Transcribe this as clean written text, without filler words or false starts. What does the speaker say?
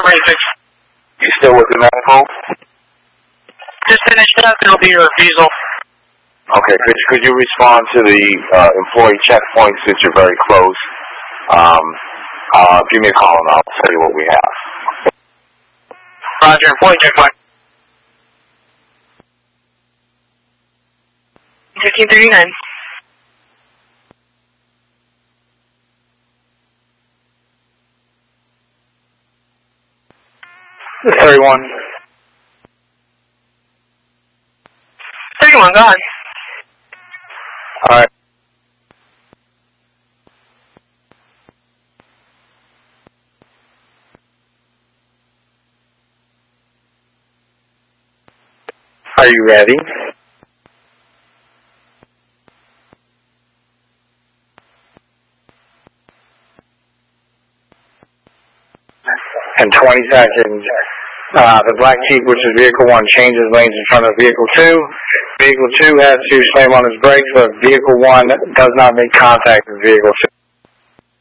26. You still with the medical? Just finished up. It'll be your refusal. Okay, could you respond to the employee checkpoint since you're very close? Give me a call and I'll tell you what we have. Roger, employee checkpoint. 1539. 31. 31, go on. All right. Are you ready? In 20 seconds, the black Jeep, which is vehicle 1, changes lanes in front of vehicle 2. Vehicle 2 has to slam on his brakes, but vehicle 1 does not make contact with vehicle 2.